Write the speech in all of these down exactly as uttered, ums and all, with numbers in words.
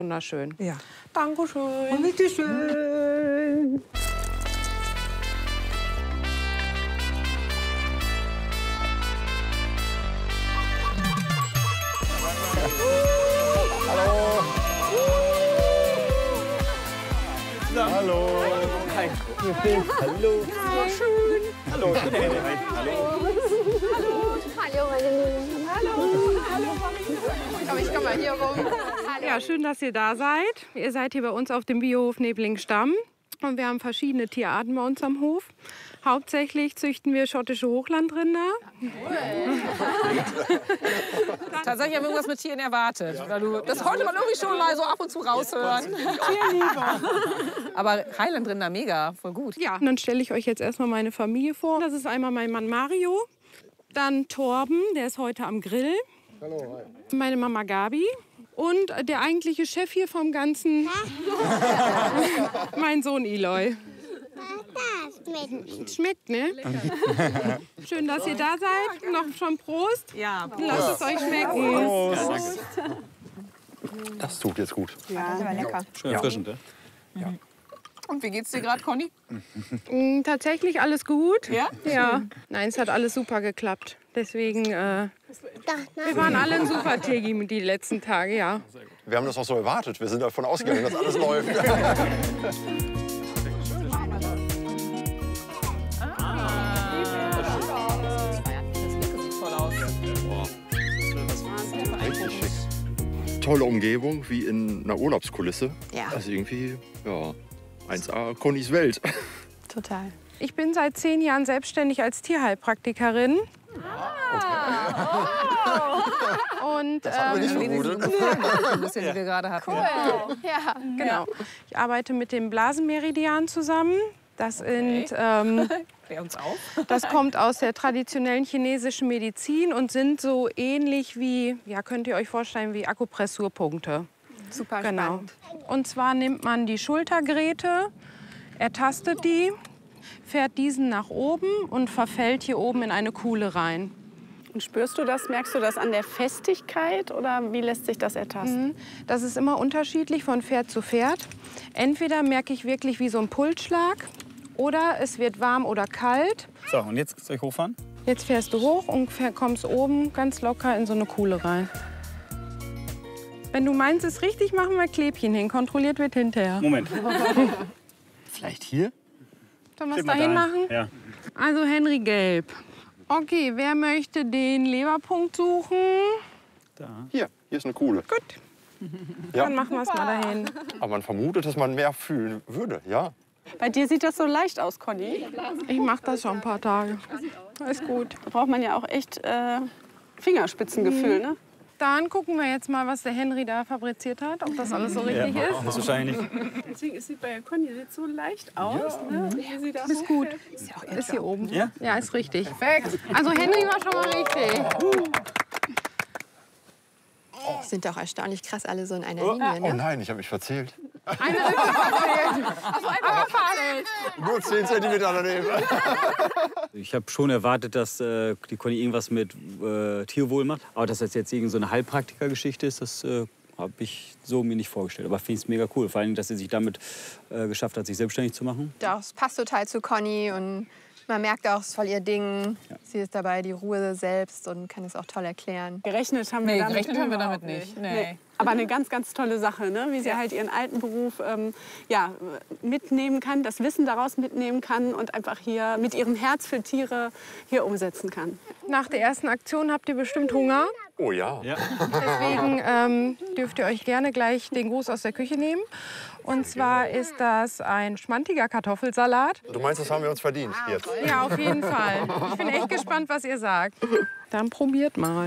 Wunderschön. Ja. Dankeschön. Und bitteschön. Hallo. Hi. Hallo. Ja, schön. Hallo. Hallo. Hallo, meine Lieben. Hallo. Hallo, Komm, ich komm mal hier rum. Ja, schön, dass ihr da seid. Ihr seid hier bei uns auf dem Biohof Nebling-Stamm. Und wir haben verschiedene Tierarten bei uns am Hof. Hauptsächlich züchten wir schottische Hochlandrinder. Tatsächlich haben wir irgendwas mit Tieren erwartet. Das konnte man irgendwie schon mal so ab und zu raushören. Tierliebe. Aber Highlandrinder, mega, voll gut. Ja, und dann stelle ich euch jetzt erstmal meine Familie vor. Das ist einmal mein Mann Mario, dann Torben, der ist heute am Grill. Hallo, hi. Meine Mama Gabi und der eigentliche Chef hier vom Ganzen, mein Sohn Eloy. Das schmeckt. Schmeckt, ne? Schön, dass ihr da seid. Noch schon Prost. Ja. Lasst es euch schmecken. Prost. Das tut jetzt gut. Ja, das war lecker. Schön erfrischend, ja. Ja. Und wie geht's dir gerade, Conny? Mm, Tatsächlich alles gut. Ja? Ja. Nein, es hat alles super geklappt. Deswegen, äh, wir waren alle ein super Team die letzten Tage, ja. Wir haben das auch so erwartet. Wir sind davon ausgegangen, dass alles läuft. Richtig schick. Tolle Umgebung, wie in einer Urlaubskulisse. Ja. Also irgendwie, ja, eins A, Connys Welt. Total. Ich bin seit zehn Jahren selbstständig als Tierheilpraktikerin. Und Das haben wir nicht ähm, vermutet. Ein bisschen, die wir gerade hatten. Ja. genau. Ich arbeite mit dem Blasenmeridian zusammen. Das sind, ähm, Klär uns auf. das kommt aus der traditionellen chinesischen Medizin und sind so ähnlich wie, ja, könnt ihr euch vorstellen, wie Akupressurpunkte. Super Genau. spannend. Und zwar nimmt man die Schultergräte, ertastet die, fährt diesen nach oben und verfällt hier oben in eine Kuhle rein. Und spürst du das, merkst du das an der Festigkeit oder wie lässt sich das ertasten? Das ist immer unterschiedlich von Pferd zu Pferd. Entweder merke ich wirklich wie so ein Pulsschlag oder es wird warm oder kalt. So, und jetzt soll ich hochfahren? Jetzt fährst du hoch und kommst oben ganz locker in so eine Kuhle rein. Wenn du meinst, es richtig, machen wir Klebchen hin. Kontrolliert wird hinterher. Moment. Vielleicht hier? Sollen wir es Steht mal dahin dahin. machen? Ja. Also Henry Gelb. Okay, wer möchte den Leberpunkt suchen? Da. Hier, hier ist eine Kuhle. Gut, Ja. dann machen wir es mal dahin. Aber man vermutet, dass man mehr fühlen würde, ja. Bei dir sieht das so leicht aus, Conny. Ich mache das schon ein paar Tage. Ist gut. Da braucht man ja auch echt äh, Fingerspitzengefühl, ne? Dann gucken wir jetzt mal, was der Henry da fabriziert hat, ob das alles so richtig Ja, ist. das ist wahrscheinlich nicht. Deswegen ist sie bei Conny sieht so leicht aus. Ne? Wie sie da Ist gut. Ist hier oben. Ja? Ja, ist richtig. Perfekt. Also Henry war schon mal richtig. Die sind doch erstaunlich krass alle so in einer Oh, Linie, oh ne? nein, ich habe mich verzählt. Eine Lücke verfehlt. Aber falsch. Nur zehn Zentimeter daneben. Ich habe schon erwartet, dass äh, die Conny irgendwas mit äh, Tierwohl macht. Aber dass das jetzt irgend so eine Heilpraktiker-Geschichte ist, das äh, habe ich so mir nicht vorgestellt. Aber finde es mega cool. Vor allem, dass sie sich damit äh, geschafft hat, sich selbstständig zu machen. Das passt total zu Conny und man merkt auch, es ist voll ihr Ding. Ja. Sie ist dabei die Ruhe selbst und kann es auch toll erklären. Gerechnet haben wir Nee, damit, gerechnet haben wir überhaupt damit nicht. Nee. Aber eine ganz, ganz tolle Sache, ne? Wie sie halt ihren alten Beruf ähm, ja, mitnehmen kann, das Wissen daraus mitnehmen kann und einfach hier mit ihrem Herz für Tiere hier umsetzen kann. Nach der ersten Aktion habt ihr bestimmt Hunger. Oh ja. Ja. Deswegen ähm, dürft ihr euch gerne gleich den Gruß aus der Küche nehmen. Und zwar ist das ein schmantiger Kartoffelsalat. Du meinst, das haben wir uns verdient jetzt? Ja, auf jeden Fall. Ich bin echt gespannt, was ihr sagt. Dann probiert mal.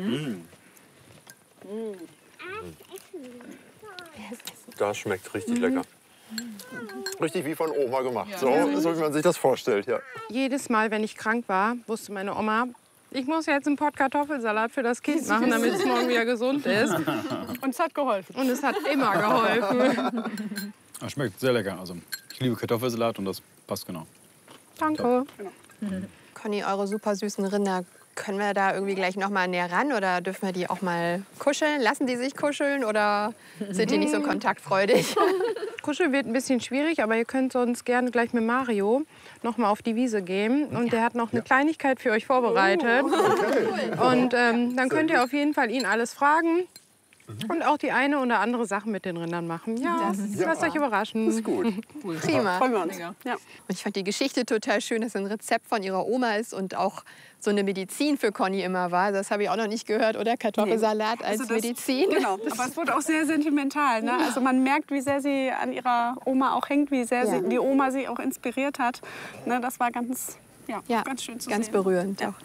Das schmeckt richtig lecker. Richtig wie von Oma gemacht. So, so wie man sich das vorstellt, ja. Jedes Mal, wenn ich krank war, wusste meine Oma, ich muss jetzt einen Pott Kartoffelsalat für das Kind machen, damit es morgen wieder gesund ist. Und es hat geholfen. Und es hat immer geholfen. Das schmeckt sehr lecker. Also, ich liebe Kartoffelsalat und das passt genau. Danke. Conny, eure super süßen Rinder Können wir da irgendwie gleich noch mal näher ran oder dürfen wir die auch mal kuscheln? Lassen die sich kuscheln oder sind die nicht so kontaktfreudig? Kuscheln wird ein bisschen schwierig, aber ihr könnt sonst gerne gleich mit Mario noch mal auf die Wiese gehen. Und der hat noch eine Kleinigkeit für euch vorbereitet. Oh, und ähm, dann könnt ihr auf jeden Fall ihn alles fragen. Und auch die eine oder andere Sache mit den Rindern machen. Ja, lasst euch überraschen. Ist gut. Prima. Freuen wir uns. Ja. Und ich fand die Geschichte total schön, dass es ein Rezept von ihrer Oma ist und auch so eine Medizin für Conny immer war. Das habe ich auch noch nicht gehört, oder? Kartoffelsalat als Also das- Medizin. Genau, aber es wurde auch sehr sentimental. Ne? Also man merkt, wie sehr sie an ihrer Oma auch hängt, wie sehr Ja. sie, die Oma sie auch inspiriert hat. Ne, das war ganz, ja, Ja, ganz schön zu ganz sehen. berührend. Ja.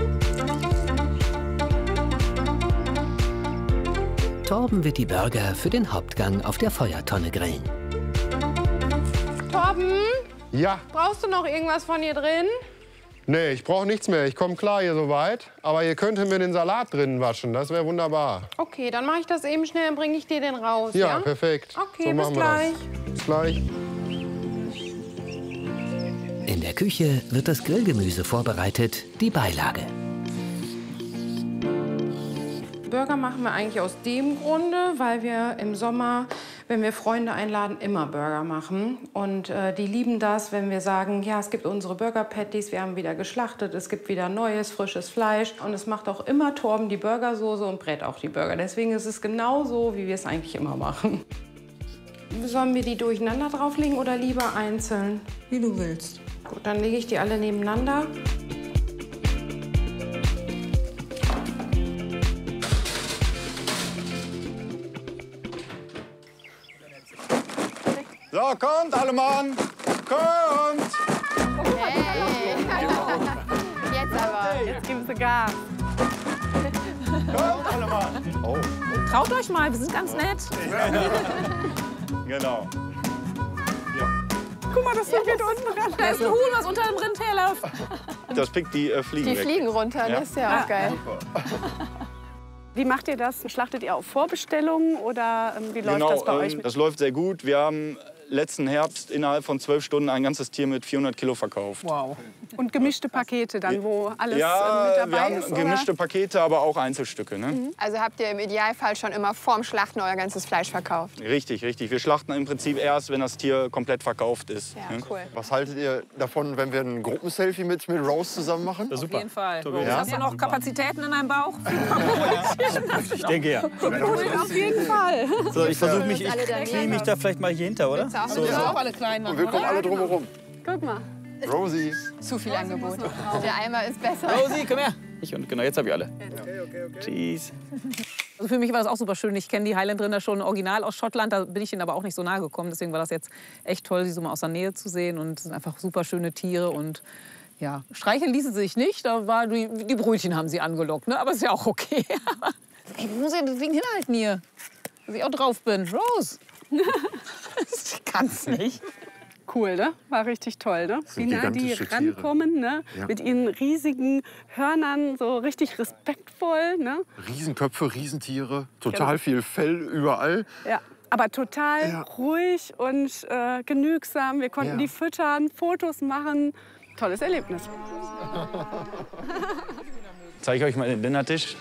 Torben wird die Burger für den Hauptgang auf der Feuertonne grillen. Torben, Ja, brauchst du noch irgendwas von hier drin? nee, ich brauche nichts mehr. Ich komme klar hier soweit. Aber ihr könntet mir den Salat drinnen waschen. Das wäre wunderbar. Okay, dann mache ich das eben schnell, dann bringe ich dir den raus. Ja, Ja, perfekt. Okay, so bis machen wir gleich. Das. Bis gleich. In der Küche wird das Grillgemüse vorbereitet, die Beilage. Burger machen wir eigentlich aus dem Grunde, weil wir im Sommer, wenn wir Freunde einladen, immer Burger machen. Und äh, die lieben das, wenn wir sagen, ja, es gibt unsere Burger-Patties, wir haben wieder geschlachtet, es gibt wieder neues, frisches Fleisch. Und es macht auch immer Torben die Burgersoße und brät auch die Burger. Deswegen ist es genau so, wie wir es eigentlich immer machen. Sollen wir die durcheinander drauflegen oder lieber einzeln? Wie du willst. Gut, dann lege ich die alle nebeneinander. So, kommt, alle Mann. Kommt. Hey. Jetzt aber. Jetzt geben sie Gas. Kommt, alle Mann. Oh, Traut euch mal, wir sind ganz nett. genau. Guck mal, das Ding geht unten ran. Da ist ein Huhn, was unter dem Rind herläuft. Das pickt die äh, Fliegen Die weg. fliegen runter, das ist ja auch geil. Wie macht ihr das? Schlachtet ihr auf Vorbestellung oder ähm, wie läuft Genau, das bei euch? ähm, das läuft sehr gut. Wir haben letzten Herbst innerhalb von zwölf Stunden ein ganzes Tier mit vierhundert Kilo verkauft. Wow. Und gemischte Pakete dann, wo alles Ja, äh, mit wir dabei haben ist? oder? gemischte Pakete, aber auch Einzelstücke. Ne? Also habt ihr im Idealfall schon immer vorm Schlachten euer ganzes Fleisch verkauft? Richtig, richtig. Wir schlachten im Prinzip erst, wenn das Tier komplett verkauft ist. Ja, ne? cool. Was haltet ihr davon, wenn wir ein Gruppenselfie mit, mit Rose zusammen machen? Das ist Auf super. jeden Fall. Tobi. Hast du noch Kapazitäten in deinem Bauch? Ich denke ja. Auf jeden Fall. So, ich versuche mich, ich alle daneben. knie mich da vielleicht mal hier hinter, oder? Willst du auch So, mit so. Auch alle klein Und wir kommen alle drumherum. Guck mal. Rosie. Zu viel Angebot. Der Eimer ist besser. Rosi, komm her. Ich und genau, jetzt habe ich alle. Cheese. Also für mich war das auch super schön. Ich kenne die Highland-Rinder schon original aus Schottland. Da bin ich ihnen aber auch nicht so nahe gekommen. Deswegen war das jetzt echt toll, sie so mal aus der Nähe zu sehen. Und es sind einfach super schöne Tiere. Und ja, streicheln ließen sie sich nicht. Da war die, die Brötchen haben sie angelockt. Ne? Aber ist ja auch okay. Ey, wo muss ich deswegen hinhalten hier? Dass ich auch drauf bin. Rose. Ich kann's nicht. Cool, ne? War richtig toll, ne? Wie nah die gigantische Tiere. rankommen, ne? Ja. Mit ihren riesigen Hörnern, so richtig respektvoll, ne? Riesenköpfe, Riesentiere, total viel Fell überall. Ja. Aber total Ja. ruhig und äh, genügsam. Wir konnten Ja. die füttern, Fotos machen. Tolles Erlebnis. Zeige ich euch mal den Dinnertisch.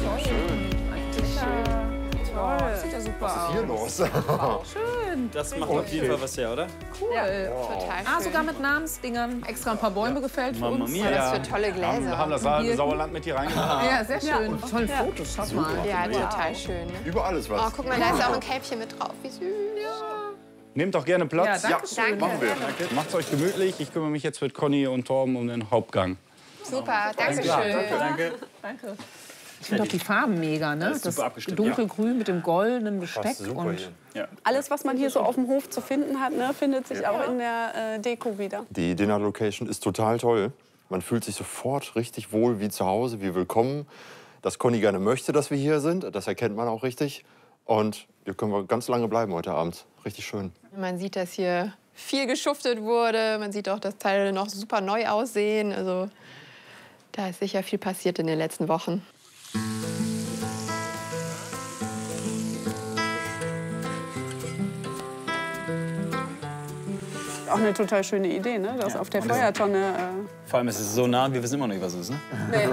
Sieht ja super aus. Hier los. Das macht auf jeden Fall was her, oder? Total Ah, schön. sogar mit Namensdingern. Extra ein paar Bäume gefällt für Mamma uns. mia. Was für tolle Wir haben, Gläser. haben das Sa Sauerland mit hier reingebracht. Ja, sehr schön. Tolle Fotos, schaut mal. Ja, total schön. Ne? Überall ist Oh, was. guck mal, da ist auch ein Kälbchen mit drauf. Wie süß. Nehmt doch gerne Platz. Ja, danke schön. Machen wir. Macht's euch gemütlich. Ich kümmere mich jetzt mit Conny und Torben um den Hauptgang. Super, danke schön. Danke. Danke. Ich finde auch die Farben mega, ne? ist super abgestimmt, dunkelgrün mit dem goldenen Besteck. Passt super Und hier. Alles, was man hier so auf dem Hof zu finden hat, ne, findet sich auch in der äh, Deko wieder. Die Dinner-Location ist total toll. Man fühlt sich sofort richtig wohl wie zu Hause, wie willkommen. Dass Conny gerne möchte, dass wir hier sind, das erkennt man auch richtig. Und hier können wir ganz lange bleiben heute Abend. Richtig schön. Man sieht, dass hier viel geschuftet wurde. Man sieht auch, dass Teile noch super neu aussehen. Also da ist sicher viel passiert in den letzten Wochen. Auch eine total schöne Idee, ne? Das auf der Feuertonne äh, Vor allem ist es so nah, wir wissen immer noch nicht, was es ist. Ne? Nee.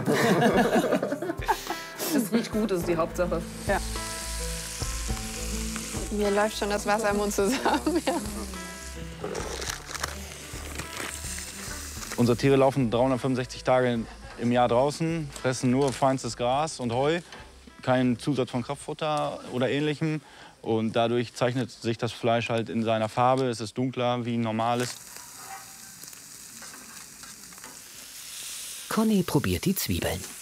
Es riecht gut, das ist die Hauptsache. Ja. Mir läuft schon das Wasser im Mund zusammen. Ja. Unsere Tiere laufen dreihundertfünfundsechzig Tage im Jahr draußen, fressen nur feinstes Gras und Heu, keinen Zusatz von Kraftfutter oder Ähnlichem. Und dadurch zeichnet sich das Fleisch halt in seiner Farbe. Es ist dunkler wie ein normales. Conny probiert die Zwiebeln.